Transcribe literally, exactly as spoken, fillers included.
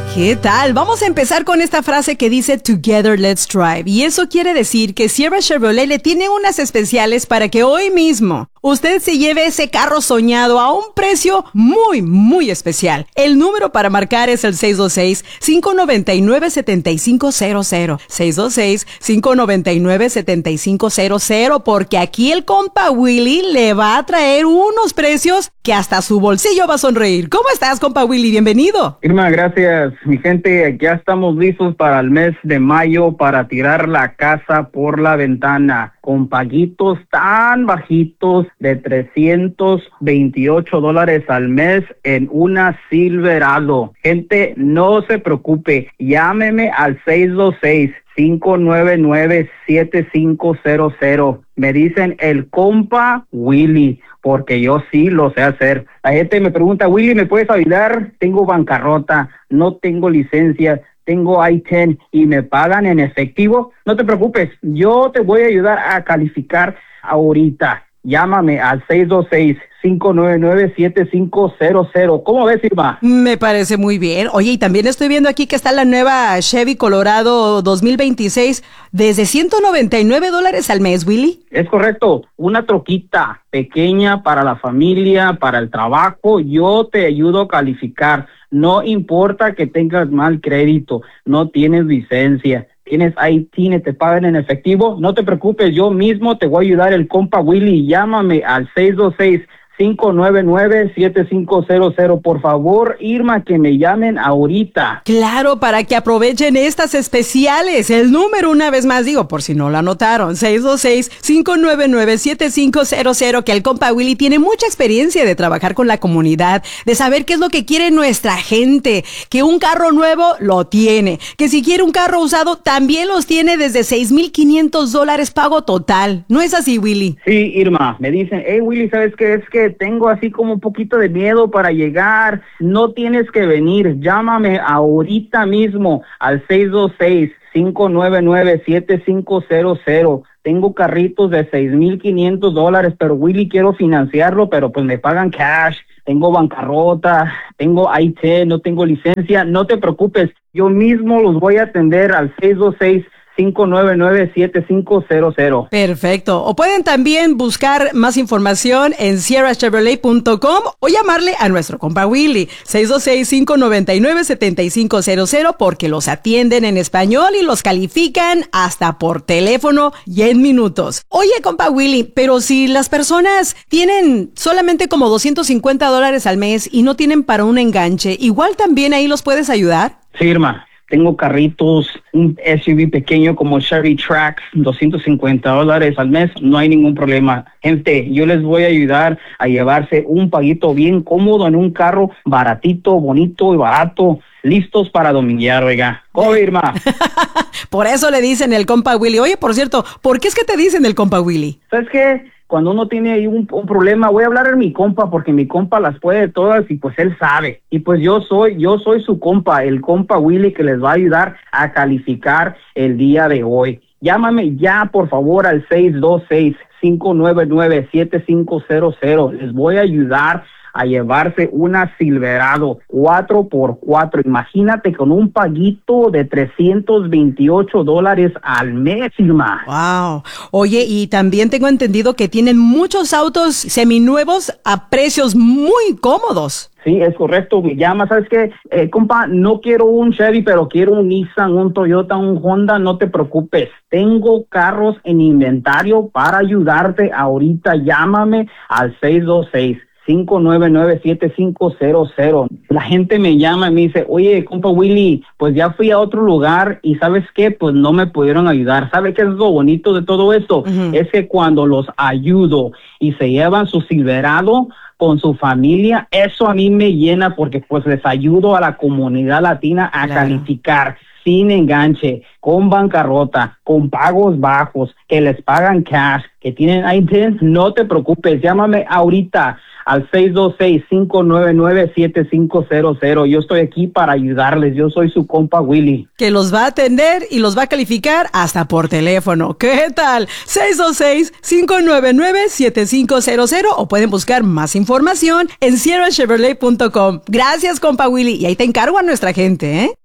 ¿Qué tal? Vamos a empezar con esta frase que dice Together Let's Drive. Y eso quiere decir que Sierra Chevrolet le tiene unas especiales para que hoy mismo usted se lleve ese carro soñado a un precio muy, muy especial. El número para marcar es el seis dos seis, cinco nueve nueve, siete cinco cero cero. seis dos seis, cinco nueve nueve, siete cinco cero cero, porque aquí el compa Willy le va a traer unos precios que hasta su bolsillo va a sonreír. ¿Cómo estás, compa Willy? Bienvenido. Irma, gracias. Mi gente, ya estamos listos para el mes de mayo para tirar la casa por la ventana con paguitos tan bajitos de trescientos veintiocho dólares al mes en una Silverado. Gente, no se preocupe, llámeme al seis dos seis, cinco nueve nueve, siete cinco cero cero. Me dicen el compa Willy, porque yo sí lo sé hacer. La gente me pregunta, Willy, ¿me puedes ayudar? Tengo bancarrota, no tengo licencia, tengo I diez y me pagan en efectivo. No te preocupes, yo te voy a ayudar a calificar ahorita. Llámame al seis dos seis, cinco nueve nueve, siete cinco cero cero. ¿Cómo ves, Irma? Me parece muy bien. Oye, y también estoy viendo aquí que está la nueva Chevy Colorado dos mil veintiséis desde ciento noventa y nueve dólares al mes, Willy. Es correcto. Una troquita pequeña para la familia, para el trabajo. Yo te ayudo a calificar. No importa que tengas mal crédito, no tienes licencia, tienes I T, te pagan en efectivo, no te preocupes, yo mismo te voy a ayudar, el compa Willy. Llámame al seis dos seis, cinco nueve nueve, siete cinco cero cero. Por favor, Irma, que me llamen ahorita. Claro, para que aprovechen estas especiales. El número, una vez más digo, por si no lo anotaron, seis dos seis, cinco nueve nueve, siete cinco cero cero, que el compa Willy tiene mucha experiencia de trabajar con la comunidad, de saber qué es lo que quiere nuestra gente, que un carro nuevo lo tiene, que si quiere un carro usado también los tiene desde seis mil quinientos dólares pago total. ¿No es así, Willy? Sí, Irma, me dicen, hey Willy, ¿sabes qué? Es que tengo así como un poquito de miedo para llegar. No tienes que venir, llámame ahorita mismo al seis dos seis, cinco nueve nueve, siete cinco cero cero. Tengo carritos de seis mil quinientos dólares, pero Willy, quiero financiarlo, pero pues me pagan cash. Tengo bancarrota, tengo I T, no tengo licencia. No te preocupes, yo mismo los voy a atender al seis dos seis, cinco nueve nueve, siete cinco cero cero. Perfecto. O pueden también buscar más información en sierra chevrolet punto com o llamarle a nuestro compa Willy, seis dos seis, cinco nueve nueve, siete cinco cero cero, porque los atienden en español y los califican hasta por teléfono y en minutos. Oye, compa Willy, pero si las personas tienen solamente como doscientos cincuenta dólares al mes y no tienen para un enganche, ¿igual también ahí los puedes ayudar? Sí, Irma. Tengo carritos, un S U V pequeño como Chevy Trax, doscientos cincuenta dólares al mes, no hay ningún problema. Gente, yo les voy a ayudar a llevarse un paguito bien cómodo en un carro baratito, bonito y barato, listos para dominguear, oiga. ¿Cómo, Irma? Por eso le dicen el compa Willy. Oye, por cierto, ¿por qué es que te dicen el compa Willy? ¿Sabes qué? Cuando uno tiene ahí un, un problema, voy a hablar a mi compa, porque mi compa las puede todas y pues él sabe. Y pues yo soy, yo soy su compa, el compa Willy, que les va a ayudar a calificar el día de hoy. Llámame ya, por favor, al seis dos seis, cinco nueve nueve, siete cinco cero cero. Les voy a ayudar a llevarse una Silverado cuatro por cuatro. Imagínate, con un paguito de trescientos veintiocho dólares al mes, Irma. Wow. Oye, y también tengo entendido que tienen muchos autos seminuevos a precios muy cómodos. Sí, es correcto. Me llama, ¿sabes qué? Eh, compa, no quiero un Chevy, pero quiero un Nissan, un Toyota, un Honda. No te preocupes. Tengo carros en inventario para ayudarte ahorita. Llámame al seis dos seis, cinco nueve nueve, siete cinco cero cero. La gente me llama y me dice, oye, compa Willy, pues ya fui a otro lugar y ¿sabes qué? Pues no me pudieron ayudar. ¿Sabe qué es lo bonito de todo esto? Uh-huh. Es que cuando los ayudo y se llevan su Silverado con su familia, eso a mí me llena, porque pues les ayudo a la comunidad latina a claro. calificar sin enganche, con bancarrota, con pagos bajos, que les pagan cash, que tienen I T. No te preocupes, llámame ahorita al seis dos seis, cinco nueve nueve, siete cinco cero cero. Yo estoy aquí para ayudarles. Yo soy su compa Willy, que los va a atender y los va a calificar hasta por teléfono. ¿Qué tal? seis dos seis, cinco nueve nueve, siete cinco cero cero, o pueden buscar más información en sierra chevrolet punto com. Gracias, compa Willy, y ahí te encargo a nuestra gente, ¿eh?